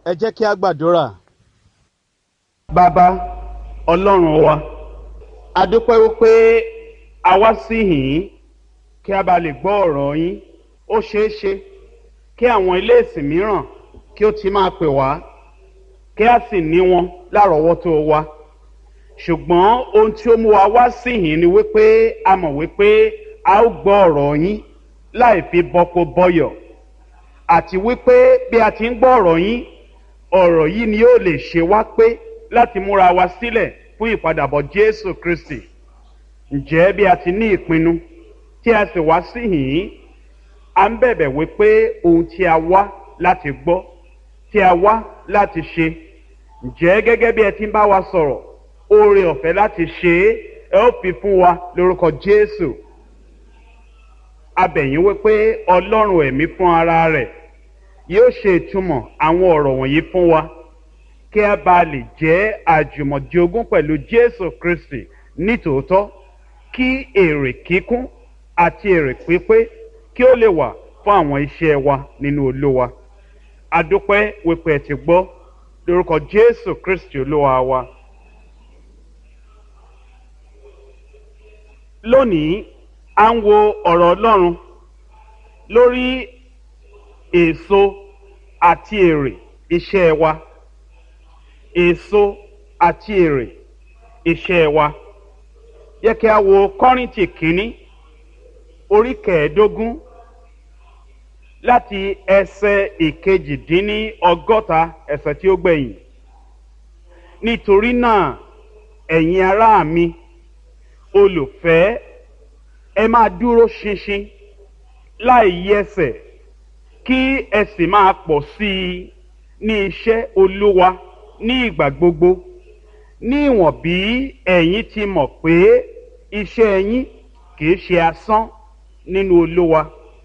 Ẹ jẹ́ kí a gbàdúrà. Bàbá Ọlọ́run wa, a dúpẹ́ wípé a wá sí yìnyín kí a bá lè gbọ́ ọ̀rọ̀ yín. Ó ṣeé ṣe kí àwọn ilé ìsìn mìíràn kí ó ti máa pè wá kí a sì ní wọn lárọ̀ọ́wọ́tó wa. Ṣùgbọ́n ohun tí ó mú wa wá sí yìnyín ni wípé a mọ̀ wípé a ó gbọ́ ọ̀rọ̀ yín láì fi bọ́kó bọ́yọ̀, àti wípé bí a ti ń gbọ́ ọ̀rọ̀ yín, ọ̀rọ̀ yìí ni yóò lè ṣe wá pé láti múra wa sílẹ̀ fún ìpadàbọ̀ Jésù Kristi. Ǹjẹ́ bí a ti ní ìpinnu tí a sì wá sí yìnyín, a ń bẹ̀bẹ̀ wípé ohun tí a wá láti gbọ́, tí a wá láti ṣe, ǹjẹ́ gẹ́gẹ́ bí ẹ ti ń bá wa sọ̀rọ̀, oore ọ̀fẹ́ láti ṣe ẹ ó fi fún wa lórúkọ Jésù. A bẹ̀ yín wípé Ọlọ́run ẹ̀mí fún ara rẹ̀ yóò ṣe ìtumọ̀ àwọn ọ̀rọ̀ wọ̀nyí fún wa, kí a bá lè jẹ́ àjùmọ̀jogún pẹ̀lú Jésù Kristi nítòótọ́, kí èrè kíkún àti èrè pípé kí ó lè wà fún àwọn iṣẹ́ wa nínú Olúwa. A dúpẹ́ wípé ẹ ti gbọ́, lórúkọ Jésù Kristi Olúwa wa. Lónìí a ń wo ọ̀rọ̀ Ọlọ́run lórí èso àti èrè iṣẹ́ wa. Èso àti èrè iṣẹ́ wa. Yẹ kí a wo Kọ́ríńtì kínní orí 15 láti ẹsẹ̀ 62 ẹsẹ̀ tí ó gbẹ̀yìn. Nítorí náà, ẹ̀yin ará mi olùfẹ́, ẹ máa dúró ṣinṣin láì yẹsẹ̀, kí ẹ sì máa pọ̀ sí i ní iṣẹ́ Olúwa ní ìgbà gbogbo, ní ìwọ̀n bí ẹ̀yin ti mọ̀ pé iṣẹ́ yín kìí ṣe asán nínú Olúwa.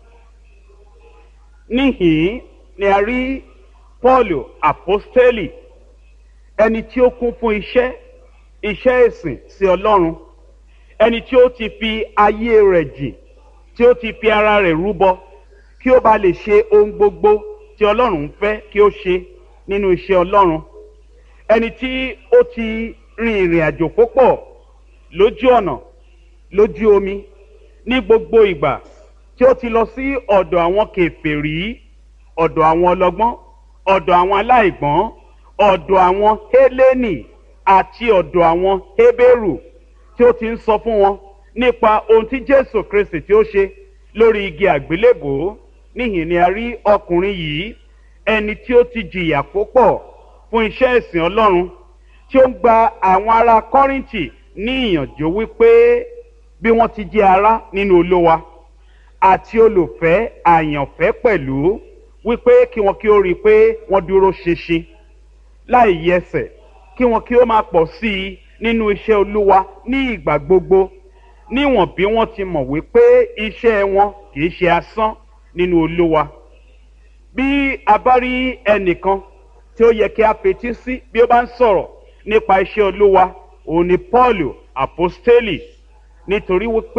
Níhìn ni a rí Pọ́ọ̀lù àpọ́stélì, ẹni tí ó kún fún iṣẹ́ ìsìn sí Ọlọ́run, ẹni tí ó ti fi ayé rẹ̀ jìn, tí ó ti fi ara rẹ̀ rúbọ kí ó bá lè ṣe ohun gbogbo tí Ọlọ́run ń fẹ́ kí ó ṣe nínú iṣẹ́ Ọlọ́run, ẹni tí ó ti rin ìrìn àjò púpọ̀ lójú ọ̀nà, lójú omi, ní gbogbo ìgbà tí ó ti lọ sí ọ̀dọ̀ àwọn kèfèrí, ọ̀dọ̀ àwọn ọlọ́gbọ́n, ọ̀dọ̀ àwọn aláìgbọ́n, ọ̀dọ̀ àwọn Hélénì àti ọ̀dọ̀ àwọn Hébérù, tí ó ti ń sọ fún wọn nípa ohun tí Jésù Kristi tí ó ṣe lórí igi àgbélébòó. Níhìn ni a rí ọkùnrin yìí, ẹni tí ó ti jìyà púpọ̀ fún iṣẹ́ ìsìn Ọlọ́run, tí ó ń gba àwọn ará Kọ́ríńtì ní ìyànjú wípé bí wọ́n ti jẹ́ ará nínú Olúwa àti olùfẹ́ àyànfẹ́ pẹ̀lú, wípé kí wọn kí ó rí i pé wọ́n dúró ṣinṣin láì yẹsẹ̀, kí wọn kí ó máa pọ̀ sí i nínú iṣẹ́ Olúwa ní ìgbà gbogbo, níwọ̀n bí wọ́n ti mọ̀ wípé iṣẹ́ wọn kìí ṣe asán nínú Olúwa. Bí a bá rí ẹnìkan tí ó yẹ kí a fetí sí bí ó bá ń sọ̀rọ̀ nípa iṣẹ́ Olúwa, òun ni Pọ́ọ̀lù àpọ́stélì, nítorí wípé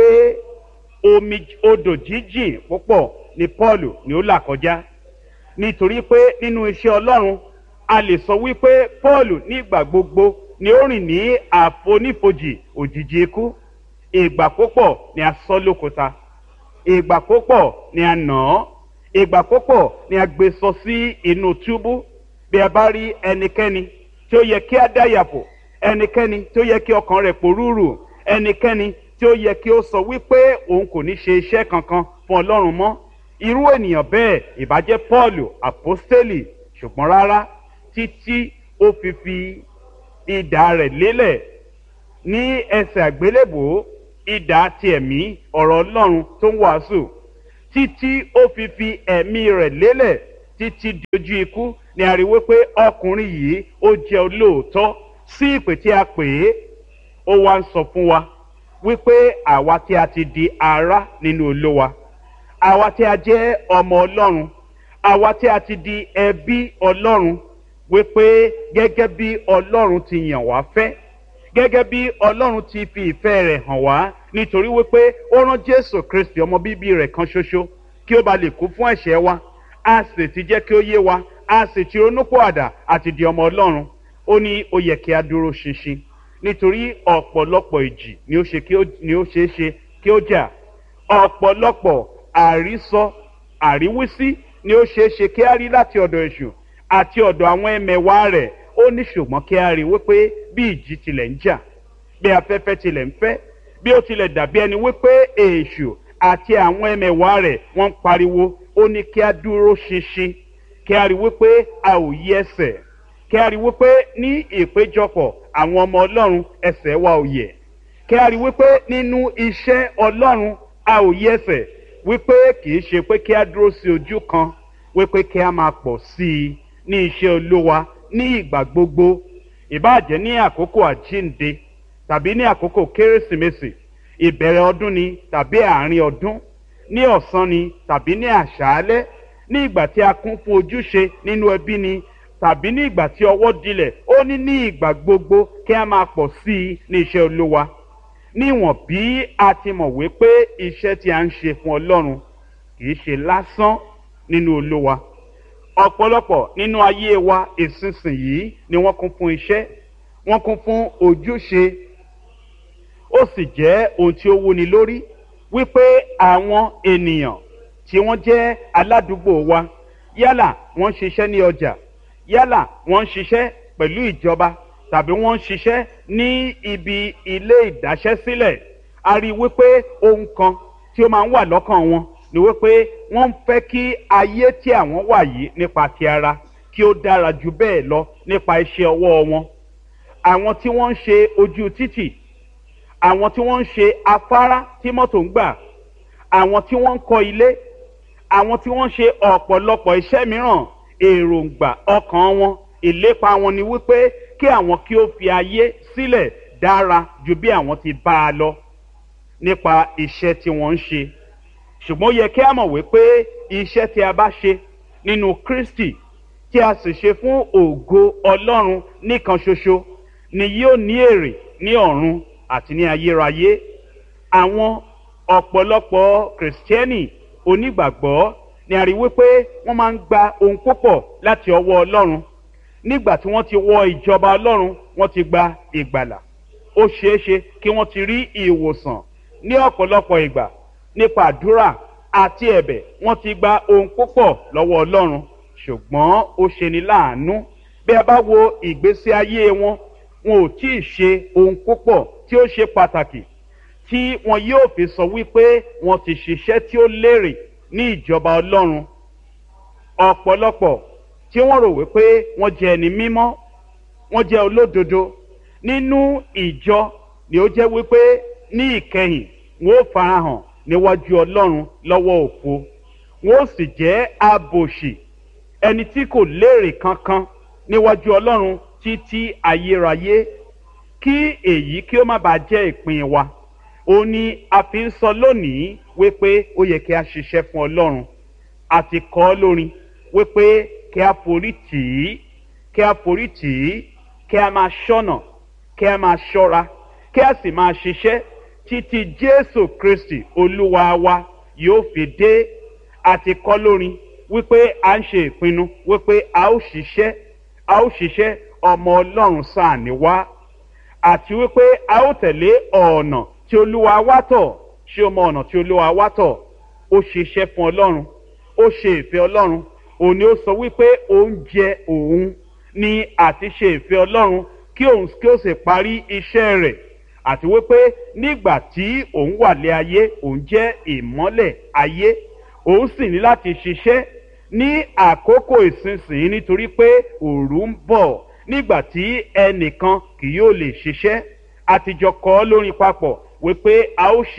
odò jíjìn púpọ̀ ni Pọ́ọ̀lù ni ó là kọjá. Nítorí pé nínú iṣẹ́ Ọlọ́run a lè sọ wípé Pọ́ọ̀lù nígbà gbogbo ni ó rìn ní àfonífojì òjìji ikú. Ìgbà púpọ̀ ni a sọ lókúta, ìgbà púpọ̀ ni a nà án, ìgbà púpọ̀ ni a gbé sọ sí inú túbú. Bí a bá rí ẹnikẹ́ni tí ó yẹ kí a dáyàfò, ẹnikẹ́ni tí ó yẹ kí ọkàn rẹ̀ pòrúurù, ẹnikẹ́ni tí ó yẹ kí ó sọ wípé òun kò ní ṣe iṣẹ́ kankan fún Ọlọ́run mọ́, irú ènìyàn bẹ́ẹ̀ ìbá jẹ́ Pọ́ọ̀lù àpọ́stélì. Ṣùgbọ́n rárá, títí ó fi idà rẹ̀ lélẹ̀ ní ẹsẹ̀ àgbélébòó, idà ti ẹ̀mí ọ̀rọ̀ Ọlọ́run tó ń wàásù, títí ó fi ẹ̀mí rẹ̀ lélẹ̀ títí di ojú ikú, ni a rí wípé ọkùnrin yìí ó jẹ́ olóòótọ́ sí ìpè tí a pè é. Ó wá ń sọ fún wa wípé àwa tí a ti di ará nínú Olúwa, àwa tí a jẹ́ ọmọ Ọlọ́run, àwa tí a ti di ẹbí Ọlọ́run, wípé gẹ́gẹ́ bí Ọlọ́run ti yàn wá fẹ́, gẹ́gẹ́ bí Ọlọ́run ti fi ìfẹ́ rẹ̀ hàn wá, nítorí wípé ó rán Jésù Kristi ọmọ bíbí rẹ̀ kan ṣoṣo kí ó ba lè kú fún ẹ̀ṣẹ̀ wa. A sì ti jẹ́ kí ó yé wa a sì ti ronúpìwàdà àti di ọmọ Ọlọ́run, ó ní ó yẹ kí a dúró ṣinṣin nítorí ọ̀pọ̀lọpọ̀ ìjì ni ó ṣeé ṣe kí ó jà, ọ̀pọ̀lọpọ̀ àrísọ àríwísí ni ó ṣeé ṣe kí a rí láti ọ̀dọ̀ èṣù àti ọ̀dọ̀ àwọn ẹmẹ̀wà rẹ̀. Ó ní ṣùgbọ́n kí a rí wípé bí ìjì tilẹ̀ ń jà, bí afẹ́fẹ́ tilẹ̀ ń fẹ́, bí ó tilẹ̀ dàbí ẹni wípé èṣù àti àwọn ẹmẹ̀wà rẹ̀ wọ́n ń pariwo, ó ní kí a dúró ṣinṣin, kí a rí wípé a ò yí ẹsẹ̀, kí a rí wípé ní ìpéjọpọ̀ àwọn ọmọ Ọlọ́run ẹsẹ̀ wa ò yẹ̀, kí a rí wípé nínú iṣẹ́ Ọlọ́run a ò yí ẹsẹ̀, wípé kì í ṣe pé kí a dúró sí ojú kan, wípé kí a máa pọ̀ sí i ní iṣẹ́ Olúwa ní ìgbà gbogbo, ìbáàjẹ́ ní àkókò àjíǹde tàbí ní àkókò Kérésìmesì, ìbẹ̀rẹ̀ ọdún ni tàbí àárín ọdún, ní ọ̀sán ni tàbí ní àṣálẹ́, ní ìgbà tí a kún fún ojúṣe nínú ẹbí ni tàbí ní ìgbà tí ọwọ́ dilẹ̀. Ó ní ìgbà gbogbo kí a máa pọ̀ sí i ní iṣẹ́ Olúwa, níwọ̀n bí a ti mọ̀ wípé iṣẹ́ tí a ń ṣe fún Ọlọ́run kì í ṣe lásán nínú Olúwa. Ọ̀pọ̀lọpọ̀ nínú ayé wa ìsinsìnyí ni wọ́n kún fún iṣẹ́, wọ́n kún fún ojúṣe. Ó sì jẹ́ ohun tí ó wúni lórí wípé àwọn ènìyàn tí wọ́n jẹ́ aládùúgbò wa, yálà wọ́n ń ṣiṣẹ́ ní ọjà, yálà wọ́n ń ṣiṣẹ́ pẹ̀lú ìjọba tàbí wọ́n ń ṣiṣẹ́ ní ibi ilé ìdáṣẹ́sílẹ̀, a rí wípé ohun kan tí ó máa ń wà lọ́kàn wọn ni wípé wọ́n ń fẹ́ kí ayé tí àwọn wà yìí nípa ti ara kí ó dára jù bẹ́ẹ̀ lọ nípa iṣẹ́ ọwọ́ wọn. Àwọn tí wọ́n ń ṣe ojú títì, àwọn tí wọ́n ń ṣe afárá tí mọ́tò ń gbà, àwọn tí wọ́n ń kọ́ ilé, àwọn tí wọ́n ń ṣe ọ̀pọ̀lọpọ̀ iṣẹ́ mìíràn, èròǹgbà ọkàn wọn, ìlépa wọn ni wípé kí àwọn kí ó fi ayé sílẹ̀ dára ju bí àwọn ti bá a lọ nípa iṣẹ́ tí wọ́n ń ṣe. Ṣùgbọ́n ó yẹ kí a mọ̀ wípé iṣẹ́ tí a bá ṣe nínú Kristi tí a sì ṣe fún ògo Ọlọ́run nìkan ṣoṣo ni yóò ní èrè ní ọ̀run àti ní ayérayé. Àwọn ọ̀pọ̀lọpọ̀ Kìrìsìtẹ́nì onígbàgbọ́ ni a rí wípé wọ́n máa ń gba ohun púpọ̀ láti ọwọ́ Ọlọ́run. Nígbà tí wọ́n ti wọ ìjọba Ọlọ́run, wọ́n ti gba ìgbàlà. Ó ṣeéṣe kí wọ́n ti rí ìwòsàn ní ọ̀pọ̀lọpọ̀ ìgbà nípa àdúrà àti ẹ̀bẹ̀, wọ́n ti gba ohun púpọ̀ lọ́wọ́ Ọlọ́run. Ṣùgbọ́n ó ṣeni láàánú bí a bá wo ìgbésí ayé wọn, wọn ò tí ì ṣe ohun púpọ̀ tí ó ṣe pàtàkì tí wọn yóò fi sọ wípé wọn ti ṣiṣẹ́ tí ó lérè ní ìjọba Ọlọ́run. Ọ̀pọ̀lọpọ̀ tí wọ́n rò wípé wọ́n jẹ́ ẹni mímọ́, wọ́n jẹ́ olódodo nínú ìjọ, ni ó jẹ́ wípé ní ìkẹyìn wọn ó farahàn níwájú Ọlọ́run lọ́wọ́ òfo, wọn ó sì jẹ́ abòṣì, ẹni tí kò lérè kankan níwájú Ọlọ́run títí ayérayé. Kí èyí kí ó má bàa jẹ́ ìpín wa, ó ní a fi ń sọ lónìí wípé ó yẹ kí a ṣiṣẹ́ fún Ọlọ́run. A ti kọ ọ́ lórin wípé kí a forí tì í, kí a forí tì í, kí a máa ṣọ́nà, kí a máa ṣọ́ra, kí a sì máa ṣiṣẹ́ títí Jésù Kristi Olúwa wa yóò fi dé. A ti kọ lórin wípé a ń ṣe ìpinnu wípé a ó ṣiṣẹ́ ọmọ Ọlọ́run sáà ní wá, àti wípé a ó tẹ̀lé ọ̀nà tí Olúwa wá tọ̀. Ṣé o mọ ọ̀nà tí Olúwa wá tọ̀? Ó ṣiṣẹ́ fún Ọlọ́run, ó ṣe ìfẹ́ Ọlọ́run. Òun ni ó sọ wípé oúnjẹ òun ni àti ṣe ìfẹ́ Ọlọ́run kí òun kí ó sì parí iṣẹ́ rẹ̀, àti wípé nígbà tí òun wà lé ayé, òun jẹ́ ìmọ́lẹ̀ ayé. Òun sì ní láti ṣiṣẹ́ ní àkókò ìsinsìnyí nítorí pé òru ń bọ̀ nígbà tí ẹnìkan kì yóò lè ṣiṣẹ́. Àtijọ́ kọ ọ́ lórin papọ̀ wípé a ó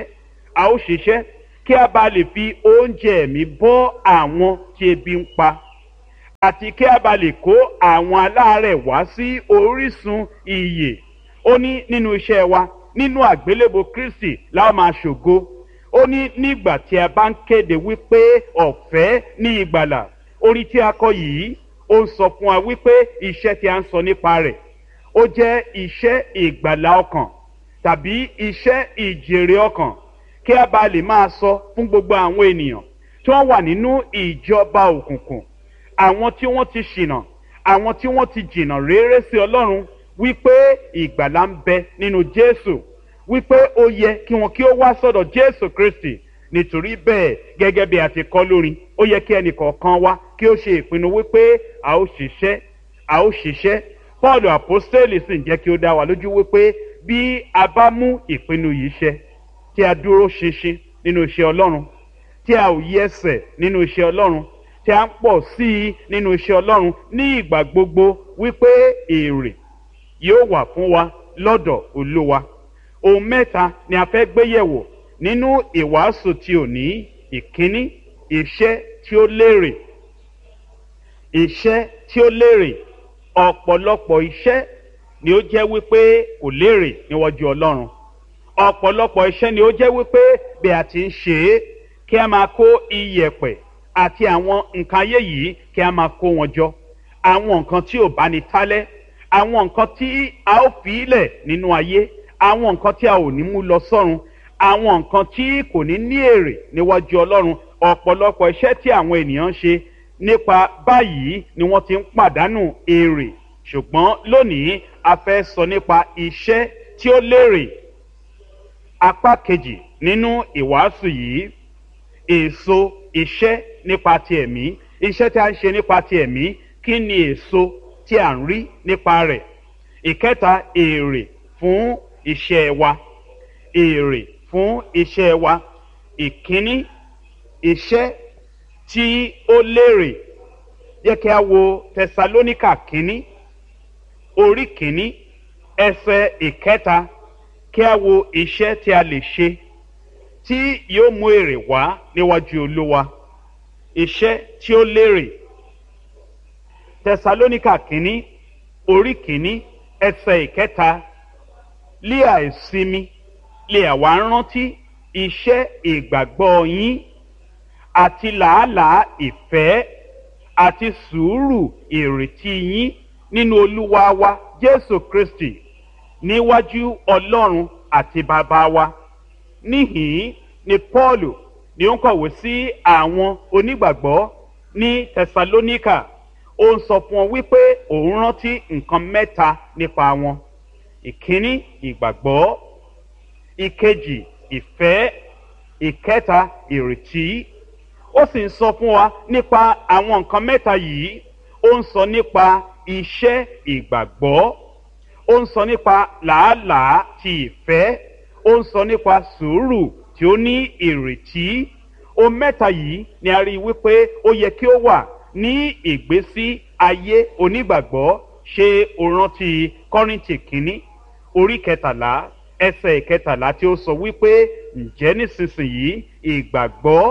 ṣiṣẹ́ kí a bá lè fi oúnjẹ ẹ̀mí bọ́ àwọn tí ebi ń pa, àti kí a bá lè kó àwọn aláàárẹ̀ wá sí orísun ìyè. Ó ní nínú iṣẹ́ wa, nínú àgbélébò Kristi la máa ṣògo. Ó ní nígbà tí a bá ń kéde wípé ọ̀fẹ́ ní ìgbàlà. Orin tí a kọ yìí ó ń sọ fún wa wípé iṣẹ́ tí a ń sọ nípa rẹ̀ ó jẹ́ iṣẹ́ ìgbàlà ọkàn tàbí iṣẹ́ ìjèrè ọkàn, kí a bá lè máa sọ fún gbogbo àwọn ènìyàn tí wọ́n wà nínú ìjọba òkùnkùn àwọn tí wọ́n ti ṣìnà, àwọn tí wọ́n ti jìnnà réré sí Ọlọ́run, wípé ìgbàlà ń bẹ nínú Jésù, wípé ó yẹ kí wọn kí ó wá sọ́dọ̀ Jésù Kristi. Nítorí bẹ́ẹ̀, gẹ́gẹ́ bí a ti kọ lórin, ó yẹ kí ẹnìkọ̀ọ̀kan wa kí ó ṣe ìpinnu wípé a ó ṣiṣẹ́. Pọ́ọ̀lù àpọ́stélì sì ń jẹ́ kí ó dá wa lójú wípé bí a bá mú ìpinnu yìí ṣẹ, tí a dúró ṣinṣin nínú iṣẹ́ Ọlọ́run, tí a ò yẹsẹ̀ nínú iṣẹ́ Ọlọ́run, tí a ń pọ̀ sí i nínú iṣẹ́ Ọlọ́run ní ìgbà gbogbo, wípé èrè yóò wà fún wa lọ́dọ̀ Olúwa. Ohun mẹ́ta ni a fẹ́ gbé yẹ̀wò nínú ìwàásù tí òní. Ìkíní, iṣẹ́ tí ó lérè. Iṣẹ́ tí ó lérè. Ọ̀pọ̀lọpọ̀ iṣẹ́ ni ó jẹ́ wípé kò lérè níwájú Ọlọ́run. Ọ̀pọ̀lọpọ̀ iṣẹ́ ni ó jẹ́ wípé bí a ti ń ṣe é, kí a máa kó iyẹ̀pẹ̀ àti àwọn nǹkan ayé yìí kí a máa kó wọn jọ. Àwọn nǹkan tí ò bá ní tálẹ́, àwọn nǹkan tí a ó fi ilẹ̀ nínú ayé, àwọn nǹkan tí a ò ní mú lọ sọ́run, àwọn nǹkan tí kò ní ní èrè níwájú Ọlọ́run. Ọ̀pọ̀lọpọ̀ iṣẹ́ tí àwọn ènìyàn ń ṣe nípa báyìí ni wọ́n ti ń pàdánù èrè. Ṣùgbọ́n lónìí a fẹ́ sọ nípa iṣẹ́ tí ó lérè. Apá kejì nínú ìwàásù yìí, èso iṣẹ́ nípa ti ẹ̀mí. Iṣẹ́ tí a ń ṣe nípa ti ẹ̀mí, kí ni èso tí a ń rí nípa rẹ̀? Ìkẹta, èrè fún iṣẹ́ wa. Èrè fún iṣẹ́ wa. Ìkíní, iṣẹ́ tí ó lérè. Jẹ́ kí a wo Tẹsalóníkà kínní, orí kínní, ẹsẹ̀ ìkẹta. Kí a wo iṣẹ́ tí a lè ṣe tí yóò mú èrè wá níwájú Olúwa. Iṣẹ́ tí ó lérè. Tẹsalóníkà kínní, orí kínní, ẹsẹ̀ ìkẹta. Lé àìsinmi lè àwa rántí iṣẹ́ ìgbàgbọ́ yín àti làálàá ìfẹ́ àti sùúrù ìrètí yín nínú Olúwa wa Jésù Kristi níwájú Ọlọ́run àti Bàbá wa. Níhìn ni Pọ́ọ̀lù ni ó ń kọ̀wé sí àwọn onígbàgbọ́ ní Tẹsalóníkà. Ó ń sọ fún wọn wípé òun rántí nǹkan mẹ́ta nípa wọn. Ìkíní, ìgbàgbọ́. Ìkejì, ìfẹ́. Ìkẹta, ìrètí. Ó sì ń sọ fún wa nípa àwọn nǹkan mẹ́ta yìí. Ó ń sọ nípa iṣẹ́ ìgbàgbọ́. Ó ń sọ nípa làálàá ti ìfẹ́. Ó ń sọ nípa sùúrù tí ó ní ìrètí. Ohun mẹ́ta yìí ni a rí i wípé ó yẹ kí ó wà ní ìgbésí ayé onígbàgbọ́. Ṣé o rántí Kọ́ríńtì kínní, orí kẹtàlá, ẹsẹ̀ ìkẹtàlá tí ó sọ wípé ǹjẹ́ nísinsìnyí ìgbàgbọ́,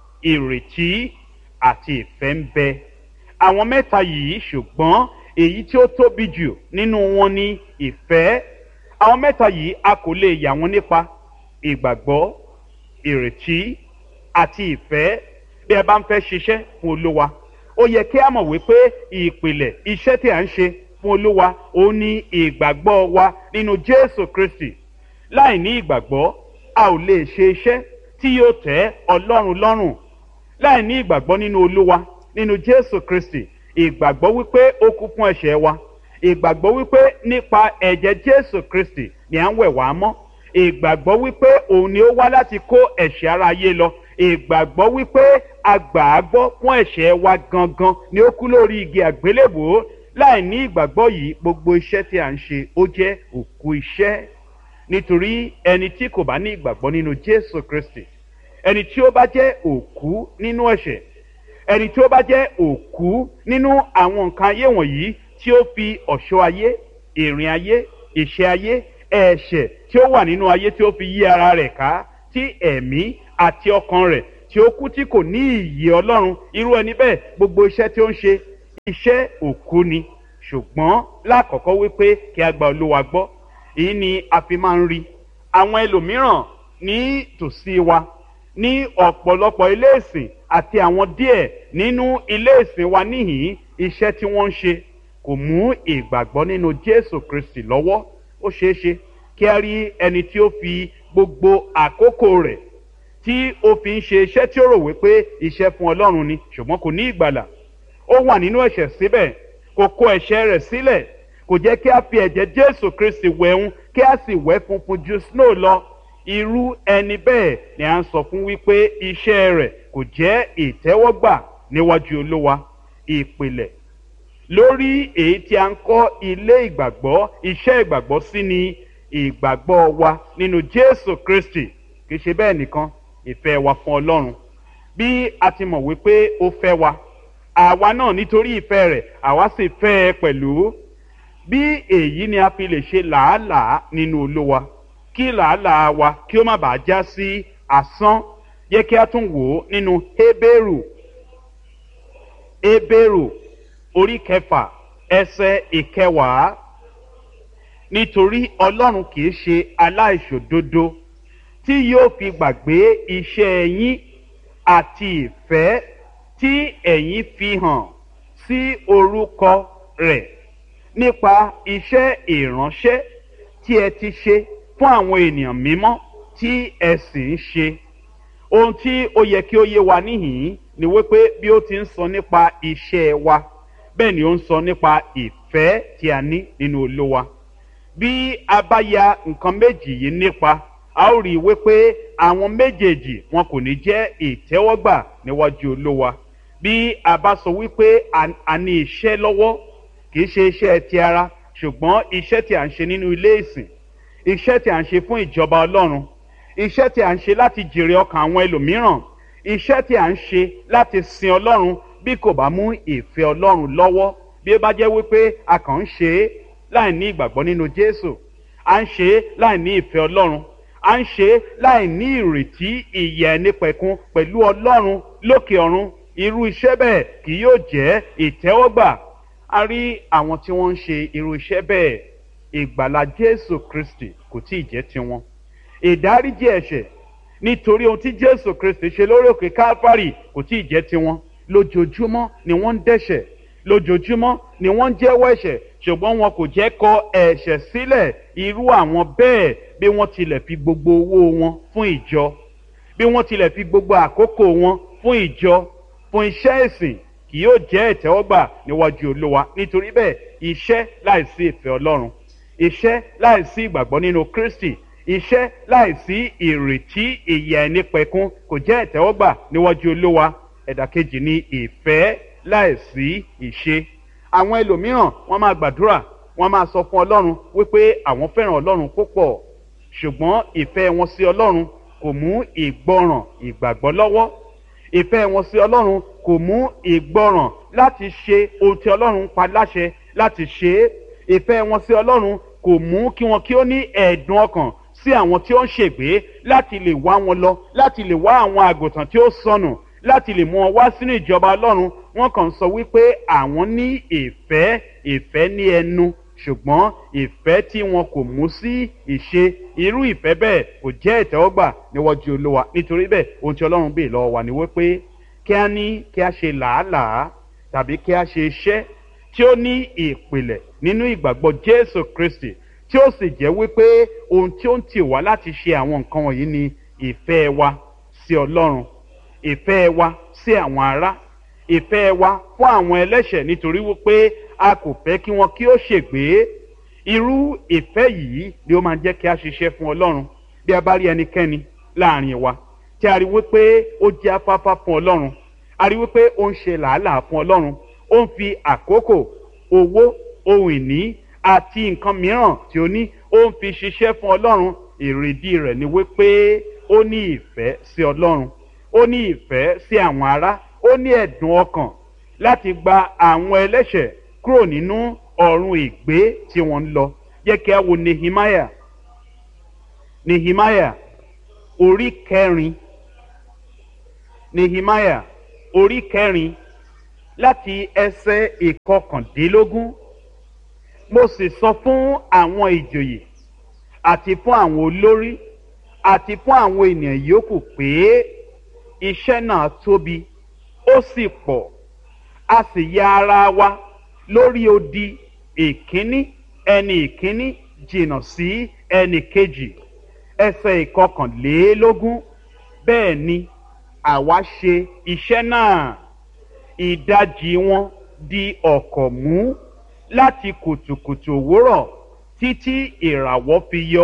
ìrètí àti ìfẹ́ ń bẹ. Àwọn mẹ́ta yìí, ṣùgbọ́n èyí tí ó tóbi jù nínú wọn ni ìfẹ́. Àwọn mẹ́ta yìí a kò lè yà wọ́n nípa. Ìgbàgbọ́, ìrètí àti ìfẹ́. Bí a bá ń fẹ́ ṣiṣẹ́ fún Olúwa, ó yẹ kí a mọ̀ wípé ìpìlẹ̀ iṣẹ́ tí a ń ṣe fún Olúwa ó ní ìgbàgbọ́ wa nínú Jésù Kristi. Láì ní ìgbàgbọ́, a ò lè ṣe iṣẹ́ tí yóò tẹ́ Ọlọ́run lọ́rùn. Láì ní ìgbàgbọ́ nínú Olúwa, nínú Jésù Kristi, ìgbàgbọ́ wípé ó kú fún ẹ̀ṣẹ̀ wa, ìgbàgbọ́ wípé nípa ẹ̀jẹ̀ Jésù Kristi ni à ń wẹ̀ wá mọ́, ìgbàgbọ́ wípé òun ni ó wá láti kó ẹ̀ṣẹ̀ ara ayé lọ, ìgbàgbọ́ wípé a gbà á gbọ́ fún ẹ̀ṣẹ̀ wa gangan ni ó kú lórí igi àgbélébùú. Láì ní ìgbàgbọ́ yìí, gbogbo iṣẹ́ tí à ń ṣe ó jẹ́ òkú iṣẹ́. Nítorí ẹni tí kò bá ní ìgbàgbọ́ nínú Jésù Kristi, ẹni tí ó bá jẹ́ òkú nínú ẹ̀ṣẹ̀, ẹni tí ó bá jẹ́ òkú nínú àwọn nǹkan ayé wọ̀nyí, tí ó fi ọ̀ṣọ́ ayé, ìrìn ayé, ìṣe ayé, ẹ̀ṣẹ̀ tí ó wà nínú ayé tí ó fi yí ara rẹ̀ ká, tí ẹ̀mí àti ọkàn rẹ̀ tí ó kú tí kò ní ìyè Ọlọ́run, irú ẹni bẹ́ẹ̀ gbogbo iṣẹ́ tí ó ń ṣe, iṣẹ́ òkú ni. Ṣùgbọ́n lákọ̀ọ́kọ́ wípé kí a gba Olúwa gbọ́. Èyí ni a fi máa ń rí àwọn ẹlòmíràn ní tòsí wa ní ọ̀pọ̀lọpọ̀ ilé ìsìn àti àwọn díẹ̀ nínú ilé ìsìn wa níhìn-ín. Iṣẹ́ tí wọ́n ń ṣe kò mú ìgbàgbọ́ nínú Jésù Kristi lọ́wọ́. Ó ṣeé ṣe kí a rí ẹni tí ó fi gbogbo àkókò rẹ̀ tí ó fi ń ṣe iṣẹ́ tí ó rò wípé iṣẹ́ fún Ọlọ́run ni, ṣùgbọ́n kò ní ìgbàlà. ó wà nínú ẹ̀ṣẹ̀ síbẹ̀, kò kó ẹ̀ṣẹ̀ rẹ̀ sílẹ̀, kò jẹ́ kí a fi ẹ̀jẹ̀ Jésù Kristi wẹ̀hún kí a sì wẹ̀ funfun ju snow lọ. Irú ẹni bẹ́ẹ̀ ni à ń sọ fún wípé iṣẹ́ rẹ̀ kò jẹ́ ìtẹ́wọ́gbà níwájú Olúwa. Ìpìlẹ̀ lórí èyí tí a ń kọ́ ilé ìgbàgbọ́, iṣẹ́ ìgbàgbọ́ sí ni ìgbàgbọ́ wa nínú Jésù Kristi. Kì í ṣe bẹ́ẹ̀ nìkan, ìfẹ́ wa fún Ọlọ́run. Bí a ti mọ̀ wípé ó fẹ́ wa, àwa náà nítorí ìfẹ́ rẹ̀ àwa sì fẹ́ ẹ pẹ̀lú. Bí èyí ni a fi lè ṣe làálàá nínú Olúwa, kí làálàá wa kí ó má bàa já sí asán. Yẹ kí a tún wò ó nínú Hébérù orí 6 ẹsẹ̀ 9. Nítorí Ọlọ́run kì í ṣe aláìṣòdodo tí yóò fi gbàgbé iṣẹ́ yín àti ìfẹ́ tí ẹ̀yin fi hàn sí orúkọ rẹ̀ nípa iṣẹ́ ìránṣẹ́ tí ẹ ti ṣe fún àwọn ènìyàn mímọ́ tí ẹ sì ń ṣe. Ohun tí ó yẹ kí ó yé wa níhìn-ín ni wípé bí ó ti ń sọ nípa iṣẹ́ wa, bẹ́ẹ̀ ni ó ń sọ nípa ìfẹ́ tí a ní nínú Olúwa. Bí a bá ya nǹkan méjì yìí nípa, a ó rí i wípé àwọn méjèèjì wọn kò ní jẹ́ ìtẹ́wọ́gbà níwájú Olúwa. Bí a bá sọ wípé a ní iṣẹ́ lọ́wọ́, kì í ṣe iṣẹ́ ti ara, ṣùgbọ́n iṣẹ́ tí a ń ṣe nínú ilé ìsìn, iṣẹ́ tí a ń ṣe fún ìjọba Ọlọ́run, iṣẹ́ tí a ń ṣe láti jèrè ọkàn àwọn ẹlòmíràn, iṣẹ́ tí a ń ṣe láti sin Ọlọ́run, bí kò bá mú ìfẹ́ Ọlọ́run lọ́wọ́, bí ó bá jẹ́ wípé a kàn ń ṣe é láì ní ìgbàgbọ́ nínú Jésù, à ń ṣe é láì ní ìfẹ́ Ọlọ́run, à ń ṣe é láì ní ìrètí ìyè ẹnípẹ̀kun pẹ̀lú Ọlọ́run lókè ọ̀run, irú iṣẹ́ bẹ́ẹ̀ kì yóò jẹ́ ìtẹ́wọ́gbà. A rí àwọn tí wọ́n ń ṣe irú iṣẹ́ bẹ́ẹ̀, ìgbàlà Jésù Kristi kò tí ì jẹ́ tiwọn. Ìdáríjì ẹ̀ṣẹ̀ nítorí ohun tí Jésù Kristi ṣe lórí òkè Kálífárì kò tí ì jẹ́ tiwọn. Lójoojúmọ́ ni wọ́n ń dẹ́ṣẹ̀, lójoojúmọ́ ni wọ́n ń jẹ́wọ́ ẹ̀ṣẹ̀, ṣùgbọ́n wọn kò jẹ́ kọ ẹ̀ṣẹ̀ sílẹ̀. Irú àwọn bẹ́ẹ̀, bí wọ́n tilẹ̀ fi gbogbo owó wọn fún ìjọ, bí wọ́n tilẹ̀ fi gbogbo àkókò wọn fún ìjọ, fún iṣẹ́ ìsìn, kì yóò jẹ́ ìtẹ́wọ́gbà níwájú Olúwa. Nítorí bẹ́ẹ̀, iṣẹ́ láìsí ìfẹ́ Ọlọ́run, iṣẹ́ láìsí ìgbàgbọ́ nínú Kristi, iṣẹ́ láìsí ìrètí ìyè ẹnípẹ̀kun kò jẹ́ ìtẹ́wọ́gbà níwájú Olúwa. Ẹ̀dà kejì ni ìfẹ́ láìsí ìṣe. Àwọn ẹlòmíràn wọ́n máa gbàdúrà, wọ́n máa sọ fún Ọlọ́run wípé àwọn fẹ́ràn Ọlọ́run púpọ̀, ṣùgbọ́n ìfẹ́ wọn sí Ọlọ́run kò mú ìgbọràn ìgbàgbọ́ lọ́wọ́. Ìfẹ́ wọn sí Ọlọ́run kò mú ìgbọràn láti ṣe ohun tí Ọlọ́run pa láṣẹ láti ṣe é. Ìfẹ́ wọn sí Ọlọ́run kò mú kí wọn kí ó ní ẹ̀dùn ọkàn sí àwọn tí ó ń ṣègbé, láti lè wá wọn lọ, láti lè wá àwọn àgùntàn tí ó sọnù, láti lè mú wọn wá sínú ìjọba Ọlọ́run. Wọ́n kàn sọ wípé àwọn ní ìfẹ́ ní ẹnu, ṣùgbọ́n ìfẹ́ tí wọn kò mú sí ìṣe, irú ìfẹ́ bẹ́ẹ̀ kò jẹ́ ìtẹ́wọ́gbà níwájú Olúwa. Nítorí bẹ́ẹ̀, ohun tí Ọlọ́run béèrè lọ́wọ́ wa ni wípé kí a ṣe làálàá tàbí kí a ṣe iṣẹ́ tí ó ní ìpìlẹ̀ nínú ìgbàgbọ́ Jésù Kristi, tí ó sì jẹ́ wípé ohun tí ó ń tì wá láti ṣe àwọn nǹkan wọ̀nyí ni ìfẹ́ wa sí Ọlọ́run, ìfẹ́ wa sí àwọn ará, ìfẹ́ wa fún àwọn ẹlẹ́ṣẹ̀, nítorí wípé a kò fẹ́ kí wọn kí ó ṣègbé. Irú ìfẹ́ yìí ni ó máa jẹ́ kí a ṣiṣẹ́ fún Ọlọ́run. Bí a bá rí ẹnikẹ́ni láàrin wa tí a rí wípé ó jẹ́ afáfá fún Ọlọ́run, a rí wípé ó ń ṣe làálàá fún Ọlọ́run, ó ń fi àkókò, owó, ohun ìní àti nǹkan mìíràn tí ó ní, ó ń fi ṣiṣẹ́ fún Ọlọ́run. Èrèdí rẹ̀ ni wípé ó ní ìfẹ́ sí Ọlọ́run, ó ní ìfẹ́ sí àwọn ará, ó ní ẹ̀dùn ọkàn láti gba àwọn ẹlẹ́ṣẹ̀ kúrò nínú ọ̀run ìgbé tí wọ́n ń lọ. Jẹ́ kí a wo Nehemiah orí 4, Nehemiah orí 4 láti ẹsẹ̀ 19. Mo sì sọ fún àwọn ìjòyè àti fún àwọn olórí àti fún àwọn ènìyàn yòókù pé iṣẹ́ náà tóbi ó sì pọ̀, a sì ya ara wa lórí odi ìkíní, ẹni ìkíní jìnnà sí ẹni kejì. Ẹsẹ̀ 21. Bẹ́ẹ̀ ni àwa ṣe iṣẹ́ náà, ìdajì wọn di ọ̀kọ̀ mú láti kùtùkùtù òwúrọ̀ títí ìràwọ̀ fi yọ.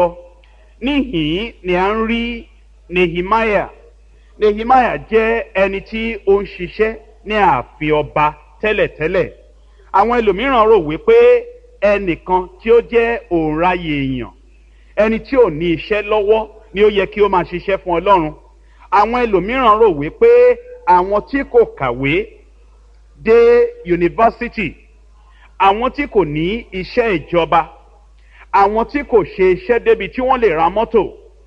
Níhìn ni a ń rí Nehemiah. Nehemiah jẹ́ ẹni tí ó ń ṣiṣẹ́ ní ààfin ọba tẹ́lẹ̀tẹ́lẹ̀. Àwọn ẹlòmíràn rò wípé ẹnìkan tí ó jẹ́ òǹraye èèyàn, ẹni tí ò ní iṣẹ́ lọ́wọ́ ni ó yẹ kí ó máa ṣiṣẹ́ fún Ọlọ́run. Àwọn ẹlòmíràn rò wípé àwọn tí kò kàwé dé yunifásítì, àwọn tí kò ní iṣẹ́ ìjọba, àwọn tí kò ṣe iṣẹ́ débi tí wọ́n lè ra mọ́tò,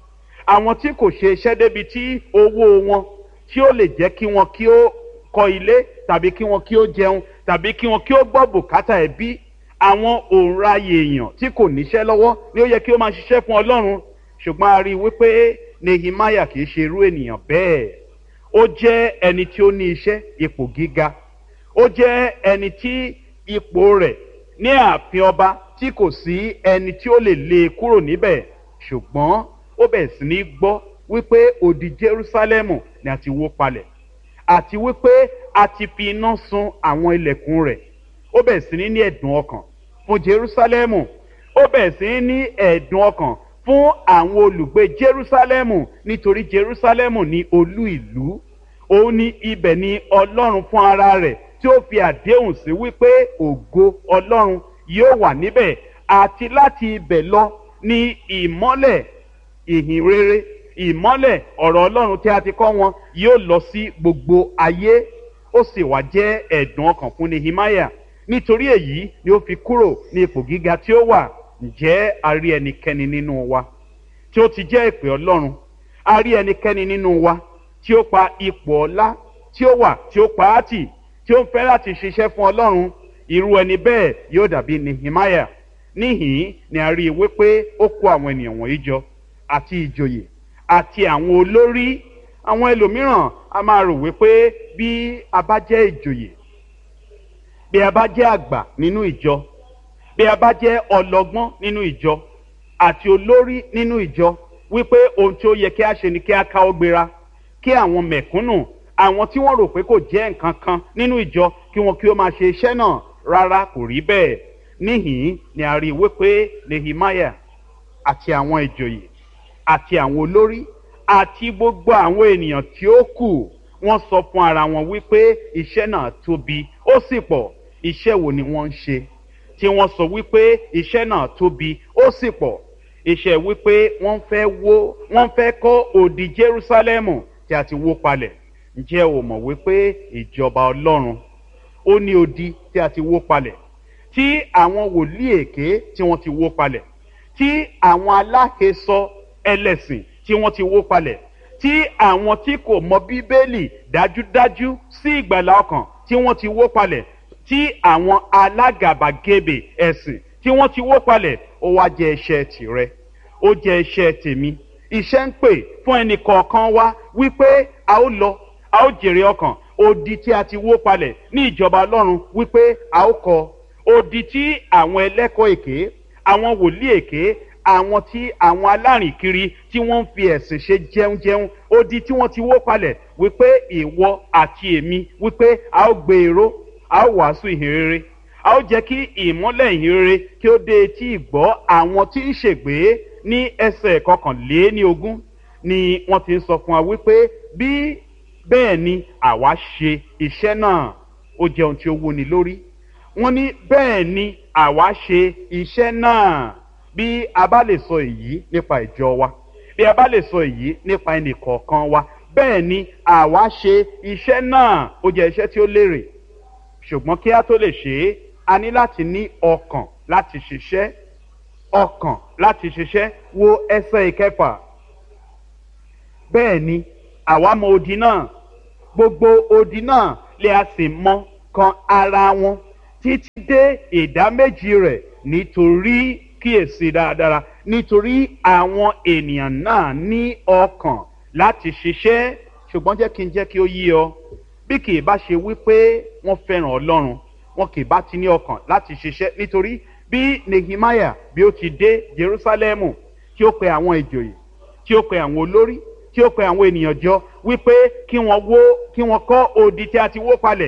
àwọn tí kò ṣe iṣẹ́ débi tí owó wọn tí ó lè jẹ́ kí wọn kí ó kọ́ ilé tàbí kí wọn kí ó jẹun tàbí kí wọn kí ó gbọ́ bùkátà ẹbí. Àwọn òǹraye èèyàn tí kò níṣẹ́ lọ́wọ́ ni ó yẹ kí ó máa ṣiṣẹ́ fún Ọlọ́run. Ṣùgbọ́n a rí i wípé Nehemiah kì í ṣe irú ènìyàn bẹ́ẹ̀. Ó jẹ́ ẹni tí ó ní iṣẹ́ ipò gíga. Ó jẹ́ ẹni tí ipò rẹ̀ ní ààfin ọba tí kò sí ẹni tí ó lè lé e kúrò níbẹ̀. Ṣùgbọ́n ó bẹ̀rẹ̀ sí ní gbọ́ wípé odi Jerúsálẹ́mù ni a ti wó palẹ̀ àti wípé a ti fi iná sun àwọn ilẹ̀kùn rẹ̀. Ó bẹ̀rẹ̀ sí ní ẹ̀dùn ọkàn fún Jerúsálẹ́mù. Ó bẹ̀rẹ̀ sí ní ẹ̀dùn ọkàn fún àwọn olùgbé Jerúsálẹ́mù nítorí Jerúsálẹ́mù ni olú ìlú. Òun ni ibẹ̀ ni Ọlọ́run fún ara rẹ̀ tí ó fi àdéhùn sí wípé ògo Ọlọ́run yóò wà níbẹ̀, àti láti ibẹ̀ lọ ni ìmọ́lẹ̀ ìhìn rere, ìmọ́lẹ̀ ọ̀rọ̀ Ọlọ́run tí a ti kọ́ wọn yóò lọ sí gbogbo ayé. Ó sì wá jẹ́ ẹ̀dùn ọkàn fún Nehemiah. Nítorí èyí ni ó fi kúrò ní ipò gíga tí ó wà. Ǹjẹ́ a rí ẹnikẹ́ni nínú wa tí ó ti jẹ́ ìpè Ọlọ́run? A rí ẹnikẹ́ni nínú wa tí ó pa ipò ọlá tí ó wà tí ó pa á tì, tí ó ń fẹ́ láti ṣiṣẹ́ fún Ọlọ́run? Irú ẹni bẹ́ẹ̀ yóò dàbí Nehemiah. Níhìn ni a rí i wípé ó kó àwọn ènìyàn wọ̀nyí jọ, àti ìjòyè àti àwọn olórí. Àwọn ẹlòmíràn a máa rò wípé bí a bá jẹ́ ìjòyè, bí a bá jẹ́ àgbà nínú ìjọ, bí a bá jẹ́ ọlọ́gbọ́n nínú ìjọ àti olórí nínú ìjọ, wípé ohun tí ó yẹ kí a ṣe ni kí a káwọ́ gbéra, kí àwọn mẹ̀kúnnù, àwọn tí wọ́n rò pé kò jẹ́ nǹkan kan nínú ìjọ, kí wọn kí ó máa ṣe iṣẹ́ náà. Rárá, kò rí bẹ́ẹ̀. Níhìn ni a rí i wípé Nehemiah àti àwọn ìjòyè àti àwọn olórí àti gbogbo àwọn ènìyàn tí ó kù, wọ́n sọ fún ara wọn wípé iṣẹ́ náà tóbi ó sì pọ̀. Iṣẹ́ wo ni wọ́n ń ṣe tí wọ́n sọ wípé iṣẹ́ náà tóbi ó sì pọ̀? Iṣẹ́ wípé wọ́n fẹ́ kọ́ odi Jerúsálẹ́mù tí a ti wó palẹ̀. Ǹjẹ́ o mọ̀ wípé ìjọba Ọlọ́run ó ní odi tí a ti wó palẹ̀, tí àwọn wòlíì èké tí wọ́n ti wó palẹ̀, tí àwọn aláhesọ ẹlẹ́sìn tí wọ́n ti wó palẹ̀, tí àwọn tí kò mọ Bíbélì dájúdájú sí ìgbàlà ọkàn tí wọ́n ti wó palẹ̀, tí àwọn alágàbàgebè ẹ̀sìn tí wọ́n ti wó palẹ̀. Ó wá jẹ́ iṣẹ́ tìrẹ, ó jẹ́ iṣẹ́ tèmi. Iṣẹ́ ń pè fún ẹnì kọ̀ọ̀kan wa wípé a ó lọ, a ó jèrè ọkàn. Odi tí a ti wó palẹ̀ ní ìjọba Ọlọ́run wípé a ó kọ́. Odi tí àwọn ẹlẹ́kọ̀ọ́ èké, àwọn wòlíì èké, àwọn alárìnkiri tí wọ́n ń fi ẹ̀sìn ṣe jẹunjẹun, odi tí wọ́n ti wó palẹ̀ wípé ìwọ àti èmi, wípé a ó gbé èrò, a ó wàásù ìhìn rere, a ó jẹ́ kí ìmọ́lẹ̀ ìhìn rere kí ó dé etí ìgbọ́ àwọn tí ń ṣègbé. Ní ẹsẹ̀ 21 ni wọ́n ti ń sọ fún wa wípé bí bẹ́ẹ̀ ni àwa ṣe iṣẹ́ náà. Ó jẹ́ ohun tí ó wúni lórí. Wọ́n ní bẹ́ẹ̀ ni àwa ṣe iṣẹ́ náà. Bí a bá lè sọ èyí nípa ìjọ wa, bí a bá lè sọ èyí nípa ẹnì kọ̀ọ̀kan wa, bẹ́ẹ̀ ni àwa ṣe iṣẹ́ náà. Ó jẹ́ iṣẹ́ tí ó lérè. Ṣùgbọ́n kí a tó lè ṣe é, a ní láti ní ọkàn láti ṣiṣẹ́. Ọkàn láti ṣiṣẹ́. Wo ẹsẹ̀ 6. Bẹ́ẹ̀ ni àwa mọ odi náà, gbogbo odi náà lè a sì mọ kan ara wọn títí dé ìdáméjì rẹ̀, nítorí kíyèsí dáradára, nítorí àwọn ènìyàn náà ní ọkàn láti ṣiṣẹ́. Ṣùgbọ́n jẹ́ kí ó yé ọ, bí kì í bá ṣe wípé wọ́n fẹ́ràn Ọlọ́run, wọn kì í bá ti ní ọkàn láti ṣiṣẹ́. Nítorí bí Nehemiah bí ó ti dé Jerúsálẹ́mù, tí ó pe àwọn ìjòyè, tí ó pe àwọn olórí, tí ó pe àwọn ènìyàn jọ wípé kí wọ́n kọ́ odi tí a ti wó palẹ̀,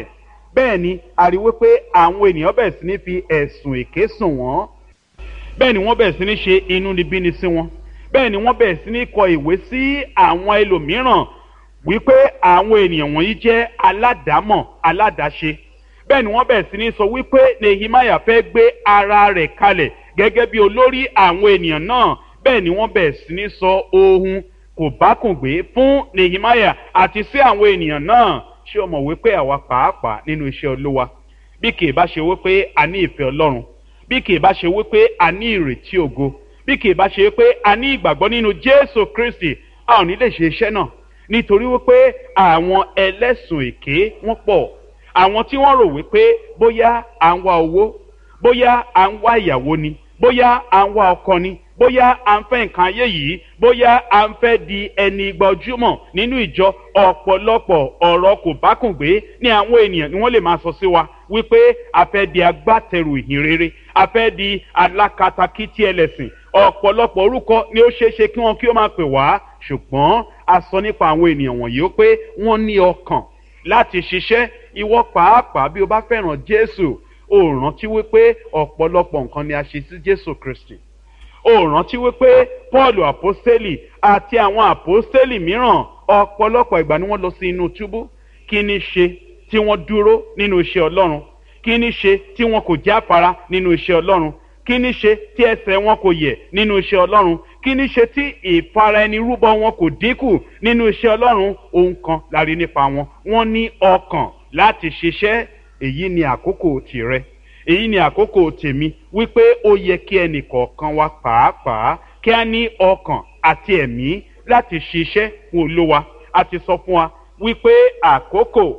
bẹ́ẹ̀ ni a rí wípé àwọn ènìyàn bẹ̀rẹ̀ sí ní fi ẹ̀sùn èké sùn wọ́n, bẹ́ẹ̀ ni wọ́n bẹ̀rẹ̀ sí ní ṣe inúnibíni sí wọn, bẹ́ẹ̀ ni wọ́n bẹ̀rẹ̀ sí ní kọ ìwé sí àwọn ẹlòmíràn wípé àwọn ènìyàn wọ̀nyí jẹ́ aládàámọ̀ aládáṣe, bẹ́ẹ̀ ni wọ́n bẹ̀rẹ̀ sí ní sọ wípé Nehemiah fẹ́ gbé ara rẹ̀ kalẹ̀ gẹ́gẹ́ bí olórí àwọn ènìyàn náà, bẹ́ẹ̀ ni wọ́n bẹ̀rẹ̀ sí ní sọ ohun kò bákùngbé fún Nehemiah àti sí àwọn ènìyàn náà. Ṣé o mọ̀ wípé àwa pàápàá nínú iṣẹ́ Olúwa, bí kì í bá ṣe wípé a ní ìfẹ́ Ọlọ́run, bí kì í bá ṣe wípé a ní ìrètí ògo, bí kì í bá ṣe wípé a ní ìgbàgbọ́ nínú Jésù Kristi, a ò ní lè ṣe iṣẹ́ náà, nítorí wípé àwọn ẹlẹ́sùn èké wọ́n pọ̀. Àwọn tí wọ́n rò wípé bóyá à ń wá owó, bóyá à ń wá ìyàwó ni, bóyá à ń wá ọkọ ni, bóyá à ń fẹ́ nǹkan ayé yìí, bóyá à ń fẹ́ di ẹni gbajúmọ̀ nínú ìjọ, ọ̀pọ̀lọpọ̀ ọ̀rọ̀ kò bákùngbé ní àwọn ènìyàn ni wọ́n lè máa sọ sí wa wípé a fẹ́ di agbátẹrù ìhìn rere, a fẹ́ di alákatakítí ẹlẹ́sìn. Ọ̀pọ̀lọpọ̀ orúkọ ni ó ṣeéṣe kí wọ́n kí ó máa pè wá, ṣùgbọ́n a sọ nípa àwọn ènìyàn wọ̀nyí ó pé wọ́n ní ọkàn láti ṣiṣẹ́. Ìwọ pàápàá bí o bá fẹ́ràn Jésù, o rántí wípé ọ̀pọ̀lọpọ̀ nǹkan ni a ṣe sí Jésù Kristi. O rántí wípé Pọ́ọ̀lù àpọ́stélì àti àwọn àpọ́stélì mìíràn ọ̀pọ̀lọpọ̀ ìgbà ni wọ́n lọ sí inú túbú. Kí ni ṣe tí wọ́n dúró nínú iṣẹ́ Ọlọ́run? Kí ni ṣe tí wọn kò jáfara nínú iṣẹ́ Ọlọ́run? Kí ni ṣe tí ẹsẹ̀ wọn kò yẹ̀ nínú iṣẹ́ Ọlọ́run? Kí ni ṣe tí ìfara ẹni rúbọ wọn kò dínkù nínú iṣẹ́ Ọlọ́run? Ohun kan la rí nípa wọn, wọ́n ní ọkàn láti ṣiṣẹ́. Èyí ni àkókò tìrẹ, èyí ni àkókò tèmi, wípé ó yẹ kí ẹnì kọ̀ọ̀kan wa pàápàá kí a ní ọkàn àti ẹ̀mí láti ṣiṣẹ́ fún Olúwa. A ti sọ fún wa wípé àkókò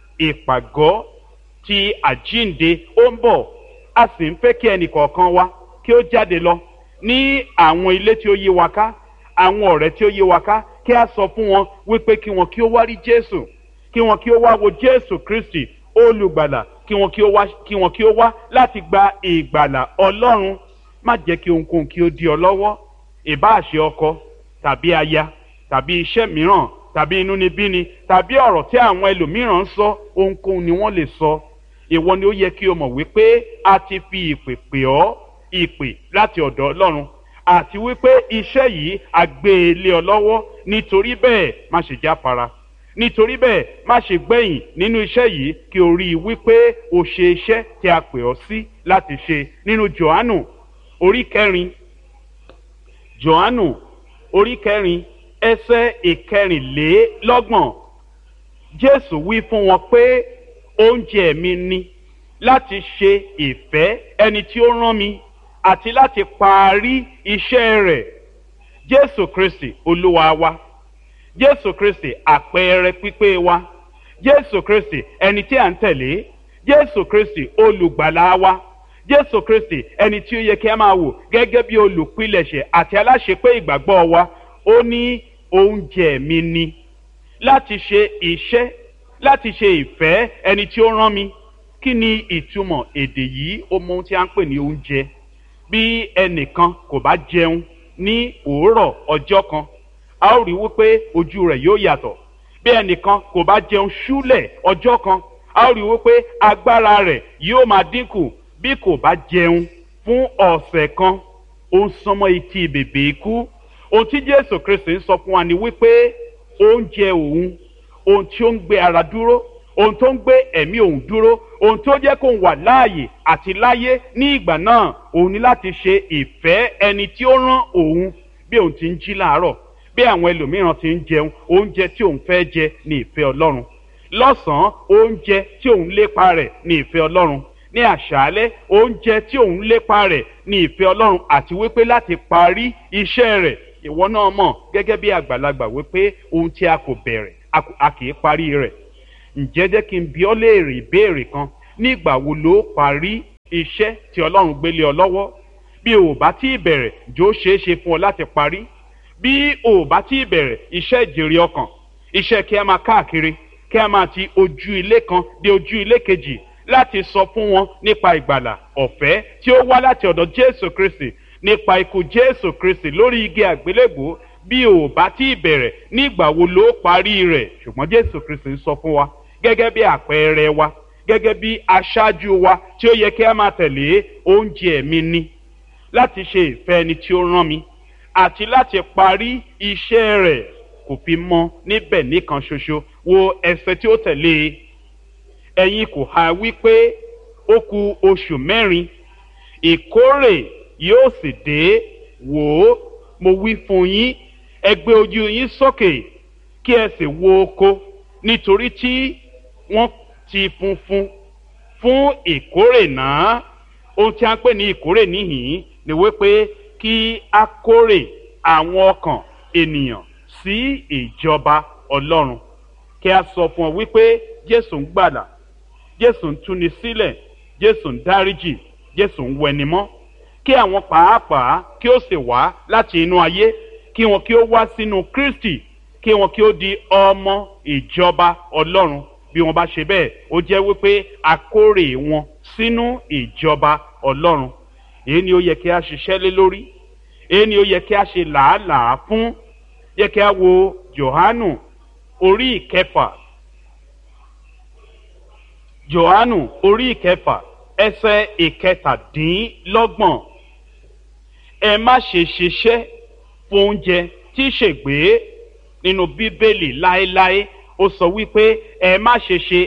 ìpàgọ́ ti àjíǹde ó ń bọ̀, a sì ń fẹ́ kí ẹnì kọ̀ọ̀kan wa kí ó jáde lọ ní àwọn ilé tí ó yí wa ká, àwọn ọ̀rẹ́ tí ó yí wa ká, kí a sọ fún wọn wípé kí wọn kí ó wá rí Jésù, kí wọn kí ó wá wo Jésù Kristi olùgbàlà, kí wọn kí ó wá láti gba ìgbàlà Ọlọ́run. Má jẹ́ kí ohunkóhun kí ó dí ọ lọ́wọ́, ìbáà ṣe ọkọ tàbí aya tàbí iṣẹ́ mìíràn tàbí inúnibíni tàbí ọ̀rọ̀ tí àwọn ẹlòmíràn ń sọ, ohunkóhun ni wọ́n lè sọ. Ìwọ ni ó yẹ kí o mọ̀ wípé a ti fi ìpè pè ọ́, ìpè láti ọ̀dọ̀ Ọlọ́run, àti wípé iṣẹ́ yìí a gbé e lé ọ lọ́wọ́. Nítorí bẹ́ẹ̀ má ṣe jáfara, nítorí bẹ́ẹ̀ má ṣe gbẹ̀yìn nínú iṣẹ́ yìí, kí o rí i wípé o ṣe iṣẹ́ tí a pè ọ́ sí láti ṣe. Nínú Jòhánù orí kẹrin, Jòhánù orí kẹrin ẹsẹ̀ ìkẹrìnlélọ́gbọ̀n, Jésù wí fún wọn pé oúnjẹ mi ni láti ṣe ìfẹ́ ẹni tí ó rán mi àti láti parí iṣẹ́ rẹ̀. Jésù Kristi Olúwa wa, Jésù Kristi àpẹẹrẹ pípé wa, Jésù Kristi ẹni tí à ń tẹ̀lé, Jésù Kristi olùgbàlà wa, Jésù Kristi ẹni tí ó yẹ kí a máa wò gẹ́gẹ́ bí olùpilẹ̀ṣẹ̀ àti aláṣepé ìgbàgbọ́ wa. Ó ní oúnjẹ mi ni láti ṣe iṣẹ́, láti ṣe ìfẹ́ ẹni tí ó rán mi. Kí ni ìtumọ̀ èdè yìí? Ó mọ ohun tí a ń pè ní oúnjẹ. Bí ẹnìkan kò bá jẹun ní òórọ̀ ọjọ́ kan, a ó rí wípé ojú rẹ̀ yóò yàtọ̀. Bí ẹnìkan kò bá jẹun ṣúlẹ̀ ọjọ́ kan, a ó rí wípé agbára rẹ̀ yóò máa dínkù. Bí kò bá jẹun fún ọ̀sẹ̀ kan, ó ń sánmọ́ etí bèbè ikú. Ohun tí Jésù Kristi ń sọ fún wa ni wípé oúnjẹ òun, ohun tí ó ń gbé ara dúró, ohun tó ń gbé ẹ̀mí òun dúró, ohun tó jẹ́ kó ń wà láàyè àti láyé ní ìgbà náà, òun ní láti ṣe ìfẹ́ ẹni tí ó rán òun. Bí òun ti ń jí láàárọ̀, bí àwọn ẹlòmíràn ti ń jẹun, oúnjẹ tí òun fẹ́ jẹ ní ìfẹ́ Ọlọ́run. Lọ́sàn-án, oúnjẹ tí òun lépa rẹ̀ ní ìfẹ́ Ọlọ́run. Ní àṣálẹ́, oúnjẹ tí òun lépa rẹ̀ ní ìfẹ́ Ọlọ́run, àti wípé láti parí iṣẹ́ rẹ̀. Ìwọ náà mọ̀ gẹ́gẹ́ bí àgbàlagbà wípé ohun tí a kò bẹ̀rẹ̀ a kì í parí rẹ̀. Ǹjẹ́ jẹ́ kí n bi ọ́ léèrè ìbéèrè kan, nígbà wo ló parí iṣẹ́ tí Ọlọ́run gbélé ọ lọ́wọ́? Bí o ò bá tí ì bẹ̀rẹ̀, jọ̀ọ́ ṣeé ṣe fún ọ láti parí. Bí o ò bá tí ì bẹ̀rẹ̀ iṣẹ́ ìjèrè ọkàn, iṣẹ́ kí a máa káàkiri, kí a máa ti ojú ilé kan dé ojú ilé kejì láti sọ fún wọn nípa ìgbàlà ọ̀fẹ́ tí ó wá láti ọ̀dọ̀ Jésù Kristi, nípa ikú Jésù Kristi lórí igi àgbélébùú. Bí o bá tí ì bẹ̀rẹ̀, nígbà wo ló parí rẹ̀? Ṣùgbọ́n Jésù Kristi ń sọ fún wa gẹ́gẹ́ bí àpẹẹrẹ wa, gẹ́gẹ́ bí aṣáájú wa tí ó yẹ kí a máa tẹ̀lé oúnjẹ mi ni láti ṣe ìfẹ́ ẹni tí ó rán mi àti láti parí iṣẹ́ rẹ̀ kò fi mọ́ níbẹ̀ nìkan ṣoṣo. Wo ẹsẹ̀ tí ó tẹ̀lé ẹ̀yin kò ha wípé ó kù oṣù mẹ́rin ìkórè yóò sì dé. Wò ó, mo wí fún yín, ẹ gbé ojú yín sókè kí ẹ sì wo oko, nítorí tí wọ́n ti funfun fún ìkórè náà. Ohun tí a ń pè ní ìkórè níhìn ni wípé kí a kórè àwọn ọkàn ènìyàn sí ìjọba Ọlọ́run, kí a sọ fún ọ wípé Jésù ń gbàlà, Jésù ń túni sílẹ̀, Jésù ń dáríjì, Jésù ń wẹnimọ́, kí àwọn pàápàá kí ó sì wá láti inú ayé, kí wọn kí ó wá sínú Kristi, kí wọn kí ó di ọmọ ìjọba Ọlọ́run. Bí wọn bá ṣe bẹ́ẹ̀, ó jẹ́ wípé a kórè wọn sínú ìjọba Ọlọ́run. Èyí ni ó yẹ kí a ṣiṣẹ́ lé lórí, èyí ni ó yẹ kí a ṣe làálàá fún. Yẹ kí a wo Jòhánù orí ìkẹfà, Jòhánù orí ìkẹfà ẹsẹ̀ ìkẹtàdínlọ́gbọ̀n. Ẹ má ṣe ṣiṣẹ́ fún oúnjẹ tí ṣègbé. Nínú Bíbélì láéláé ó sọ wípé ẹ má ṣe ṣe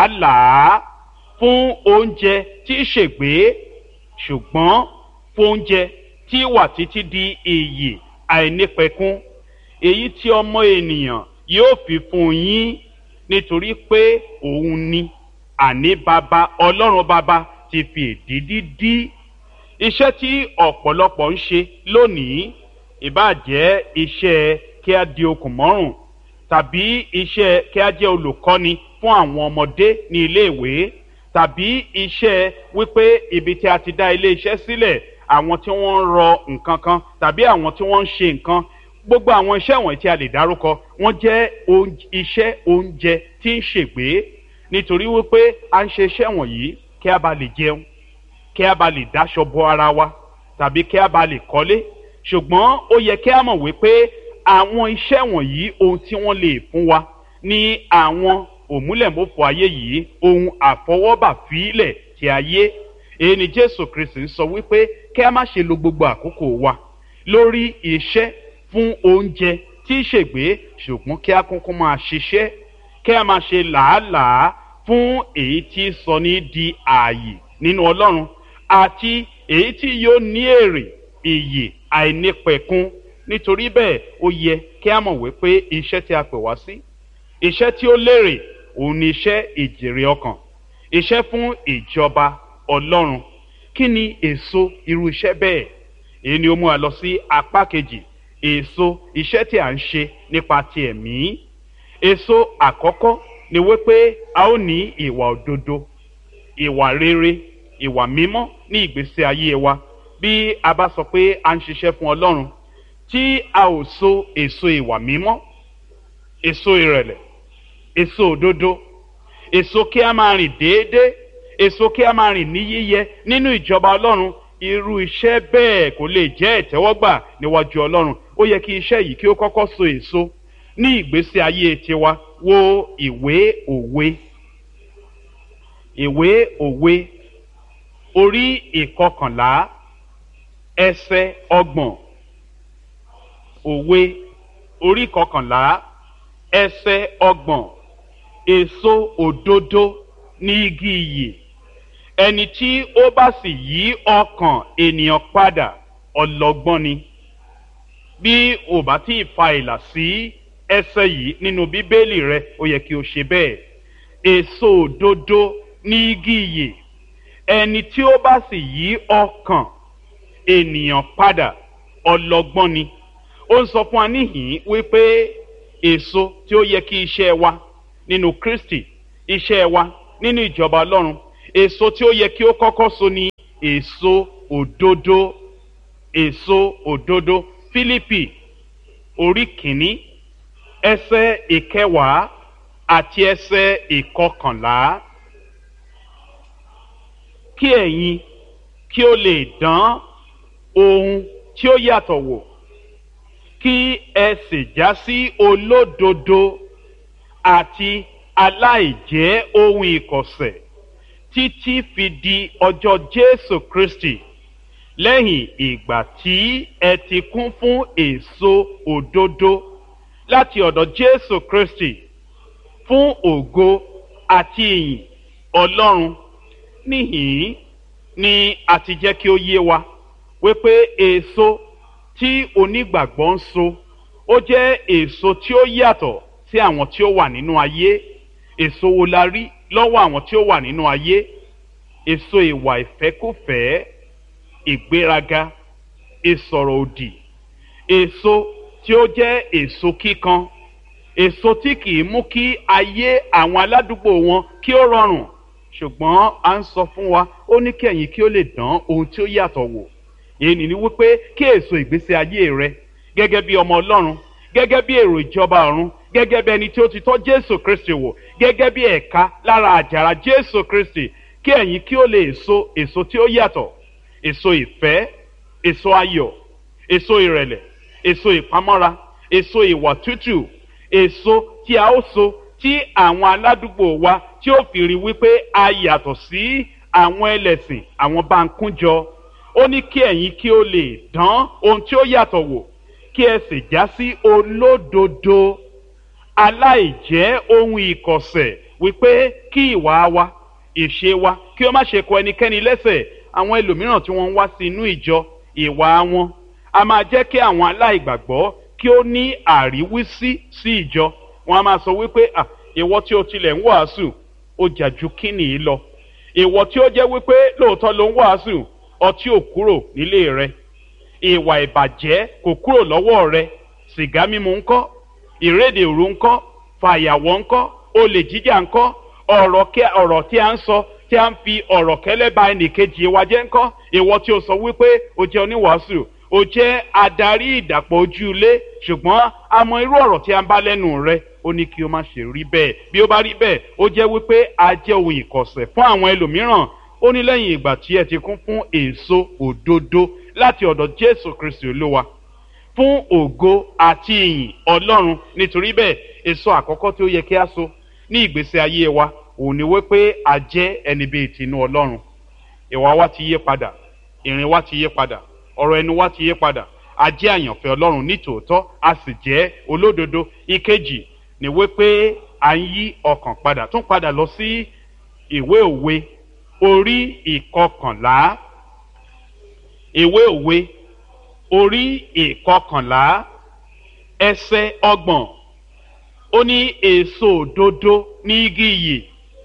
làálàá fún oúnjẹ tí ṣègbé, ṣùgbọ́n fún oúnjẹ tí wà títí di ìyè àìnípẹ̀kun, èyí tí ọmọ ènìyàn yóò fi fún yín, nítorí pé òun ni àní bàbá Ọlọ́run bàbá ti fi èdìdí dí. Iṣẹ́ tí ọ̀pọ̀lọpọ̀ ń ṣe lónìí, ìbáà jẹ́ iṣẹ́ kí a di okùn mọ́rùn, tàbí iṣẹ́ kí a jẹ́ olùkọ́ni fún àwọn ọmọdé ní iléèwé, tàbí iṣẹ́ wípé ibi tí a ti dá ilé iṣẹ́ sílẹ̀, àwọn tí wọ́n ń rọ nǹkan kan tàbí àwọn tí wọ́n ń ṣe nǹkan. Gbogbo àwọn iṣẹ́ wọ̀nyí tí a lè dárúkọ, wọ́n jẹ́ iṣẹ́ oúnjẹ tí ń ṣègbé, nítorí wípé a ń ṣe iṣẹ́ wọ̀nyí kí a bá lè jẹun, kí a bá lè dáṣọ bo ara wa, tàbí kí a bá lè kọ́lé. Ṣùgbọ́n ó yẹ kí a mọ̀ wípé àwọn iṣẹ́ wọ̀nyí, ohun tí wọ́n lè fún wa ní àwọn òmúlẹ̀mófò ayé yìí, ohun àfọwọ́bà fílẹ̀ ti ayé. Èyí ni Jésù Kristi ń sọ wípé kí a má ṣe lo gbogbo àkókò wa lórí iṣẹ́ fún oúnjẹ tí í ṣègbé, ṣùgbọ́n kí a kúnkún máa ṣiṣẹ́, kí a máa ṣe làálàá fún èyí tí sọ ní di ààyè nínú Ọlọ́run, àti èyí tí yóò ní èrè ìyè àìnípẹ̀kun. Nítorí bẹ́ẹ̀ ó yẹ kí a mọ̀ wípé iṣẹ́ tí a pè wá sí, iṣẹ́ tí ó lérè, òun ni iṣẹ́ ìjèrè ọkàn, iṣẹ́ fún ìjọba Ọlọ́run. Kí ni èso irú iṣẹ́ bẹ́ẹ̀? Èyí ni ó mú wa lọ sí apá kejì, èso iṣẹ́ tí a ń ṣe nípa ti ẹ̀mí. Èso àkọ́kọ́ ni wípé a ó ní ìwà òdodo, ìwà rere, ìwà mímọ́ ní ìgbésí ayé wa. Bí a bá sọ pé a ń ṣiṣẹ́ fún Ọlọ́run, tí a ò so èso ìwà mímọ́, èso ìrẹ̀lẹ̀, èso òdodo, èso kí a máa rìn déédéé, èso kí a máa rìn ní yíyẹ nínú ìjọba Ọlọ́run, irú iṣẹ́ bẹ́ẹ̀ kò lè jẹ́ ìtẹ́wọ́gbà níwájú Ọlọ́run. Ó yẹ kí iṣẹ́ yìí kí ó kọ́kọ́ so èso ní ìgbésí ayé tiwa. Wo ìwé òwe, ìwé òwe orí ìkọkànlá ẹsẹ̀ 30. Òwe orí ìkọkànlá ẹsẹ̀ 30. Èso òdodo ní igi ìyè, ẹni tí ó bá sì yí ọkàn ènìyàn padà ọlọ́gbọ́n ni. Bí o bá tí ì fa ìlà sí ẹsẹ̀ yìí nínú Bíbélì rẹ, ó yẹ kí o ṣe bẹ́ẹ̀. Èso òdodo ní igi ìyè, ẹni tí ó bá sì yí ọkàn ènìyàn padà ọlọ́gbọ́n ni. Ó ń sọ fún wa níhìn wípé èso tí ó yẹ kí iṣẹ́ wa nínú Kristi, iṣẹ́ wa nínú ìjọba Ọlọ́run, èso tí ó yẹ kí ó kọ́kọ́ so ní èso òdodo, èso òdodo. Fílípì orí kìíní ẹsẹ̀ 10 àti ẹsẹ̀ 11. Kí ẹ̀yin kí ó lè dán ohun tí ó yàtọ̀ wò, kí ẹ sì já sí olódodo àti aláìjẹ́ ohun ìkọ̀sẹ̀ títí fi di ọjọ́ Jésù Kristi, lẹ́yìn ìgbà tí ẹ ti kún fún èso òdodo láti ọ̀dọ̀ Jésù Kristi fún ògo àti ìyìn Ọlọ́run. Níhìn-ín ni a ti jẹ́ kí ó yé wa wípé èso tí onígbàgbọ́ ń so ó jẹ́ èso tí ó yàtọ̀ sí àwọn tí ó wà nínú ayé. Èso wo la rí lọ́wọ́ àwọn tí ó wà nínú ayé? Èso ìwà ìfẹ́kúfẹ̀ẹ́, ìgbéraga, ìsọ̀rọ̀ òdì, èso tí ó jẹ́ èso kíkan, èso tí kìí mú kí ayé àwọn aládùúgbò wọn kí ó rọrùn. Ṣùgbọ́n a ń sọ fún wa, ó ní kí ẹ̀yin kí ó lè dán ohun tí ó yàtọ̀ wò. Èyí ni wípé kí èso ìgbésí ayé rẹ gẹ́gẹ́ bí ọmọ Ọlọ́run, gẹ́gẹ́ bí èrò ìjọba ọ̀run, gẹ́gẹ́ bí ẹni tí ó ti tọ́ Jésù Kristi wò, gẹ́gẹ́ bí ẹ̀ka lára àjàrà Jésù Kristi, kí ẹ̀yin kí ó lè so èso tí ó yàtọ̀, èso ìfẹ́, èso ayọ̀, èso ìrẹ̀lẹ̀, èso ìpamọ́ra, èso ìwà tútù, èso tí a ó so tí àwọn aládùúgbò wa tí ó fi rí wípé a yàtọ̀ sí àwọn ẹlẹ́sìn, àwọn báńkújọ. Ó ní kí ẹ̀yin kí ó lè dán ohun tí ó yàtọ̀ wò, kí ẹ sì já sí olódodo, aláìjẹ́ ohun ìkọ̀sẹ̀, wípé kí ìwà wa, ìṣe wa kí ó má ṣe kọ ẹnikẹ́ni lẹ́sẹ̀. Àwọn ẹlòmíràn tí wọ́n ń wá sí inú ìjọ, ìwà wọn a máa jẹ́ kí àwọn aláìgbàgbọ́ kí ó ní àríwísí sí ìjọ. Wọ́n a máa sọ wípé ìwọ tí o tilẹ̀ ń wàásù ó jà ju kíni yìí lọ. Ìwọ tí ó jẹ́ wípé lóòótọ́ ló ń wàásù, ọtí ò kúrò nílé rẹ, ìwà ìbàjẹ́ kò kúrò lọ́wọ́ rẹ, sìgá mímu ńkọ́, ìrédè òru ńkọ́, fàyàwọ́ ńkọ́, olè jíjà ńkọ́, ọ̀rọ̀ tí a ń sọ tí a ń fi ọ̀rọ̀ kẹ́lẹ́ ba ẹnìkejì wa jẹ́ ńkọ́. Ìwọ tí o sọ wípé o jẹ́ oníwàásù, o jẹ́ adarí ìdàpọ̀ ojú ilé, ṣùgbọ́n a mọ irú ọ̀rọ̀ tí a ń bá lẹ́nu rẹ. Ó ní kí o má ṣe rí bẹ́ẹ̀. Bí ó bá rí bẹ́ẹ̀, ó jẹ́ wípé a jẹ́ ohun ìkọ̀sẹ̀ fún àwọn ẹlòmíràn. Ó ní lẹ́yìn ìgbà tí ẹ ti kún fún èso òdodo láti ọ̀dọ̀ Jésù Kristi Olúwa fún ògo àti ìyìn Ọlọ́run. Nítorí bẹ́ẹ̀, èso àkọ́kọ́ tí ó yẹ kí a so ní ìgbésí ayé wa òun ni wípé a jẹ́ ẹni bíi tinú Ọlọ́run. Ìwà wa ti yí padà, ìrìn wa ti yí padà, ọ̀rọ̀ ẹnu wa ti yí padà. A jẹ́ àyànfẹ́ Ọlọ́run ní tòótọ́, a sì jẹ́ olódodo. Ìkejì ni wípé a ń yí ọkàn padà, tún padà lọ sí ìwé Òwe orí ìkọkànlá. Ìwé Òwe orí ìkọkànlá ẹsẹ̀ 30. Ó ní èso òdodo ní igi ìyè,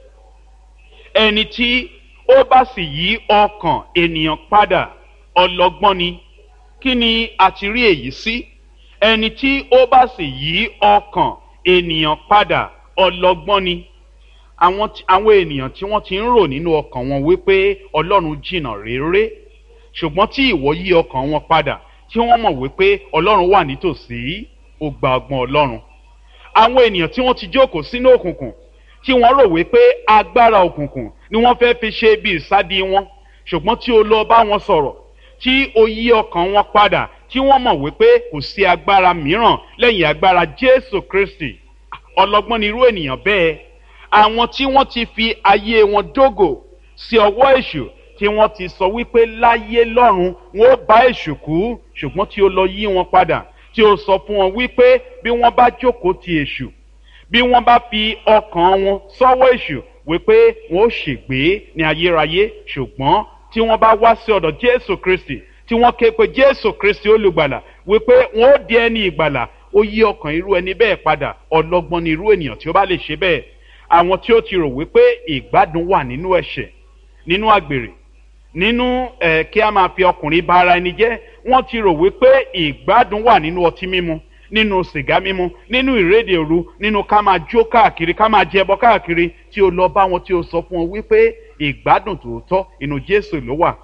ẹni tí ó bá sì yí ọkàn ènìyàn padà ọlọ́gbọ́n ni. Kí ni a ti rí èyí sí? Ẹni tí ó bá sì yí ọkàn ènìyàn padà ọlọ́gbọ́n ni. Àwọn ènìyàn tí wọ́n ti ń rò nínú ọkàn wọn wípé Ọlọ́run jìnnà réré, ṣùgbọ́n tí ìwọ yí ọkàn wọn padà, tí wọ́n mọ̀ wípé Ọlọ́run wà nítòsí, ó gba ọgbọ́n Ọlọ́run. Àwọn ènìyàn tí wọ́n ti jókòó sínú òkùnkùn, tí wọ́n rò wípé agbára òkùnkùn ni wọ́n fẹ́ fi ṣe bí ìsádi wọn, ṣùgbọ́n tí o lọ bá wọn sọ̀rọ̀, tí o yí ọkàn wọn padà, tí wọ́n mọ̀ wípé kò sí agbára mìíràn lẹ́yìn agbára Jésù Kristi. Ọlọ́gbọ́n ni irú ènìyàn bẹ́ẹ̀. Àwọn tí wọ́n ti fi ayé wọn dógò sí ọwọ́ èṣù, tí wọ́n ti sọ wípé láyé lọ́run wọn ó bá èṣù kú, ṣùgbọ́n tí o lọ yí wọn padà, tí o sọ fún wọn wípé bí wọ́n bá jókòó ti èṣù, bí wọ́n bá fi ọkàn wọn sọ́wọ́ èṣù, wípé wọn ó ṣègbé ní ayérayé. Ṣùgbọ́n tí wọ́n bá wá sí ọ̀dọ̀ Jésù Kristi, tí wọ́n ké pe Jésù Kristi olùgbàlà, wípé wọn ó di ẹni ìgbàlà, ó yí ọkàn irú ẹni bẹ́ẹ̀ padà. Ọlọ́gbọ́n ni irú ènìyàn tí ó bá lè ṣe bẹ́ẹ̀. Àwọn tí ó ti rò wípé ìgbádùn wà nínú ẹ̀ṣẹ̀, nínú àgbèrè, nínú kí a máa fi ọkùnrin bá ara ẹni jẹ́, wọ́n ti rò wípé ìgbádùn wà nínú ọtí mímu, nínú sìgá mímu, nínú ìrédè òru, nínú ká máa jó káàkiri, ká máa jẹbọ káàkiri. Tí o lọ bá wọn tí o sọ fún wọn wípé ìgbádùn tòótọ́ inú Jésù ló wà,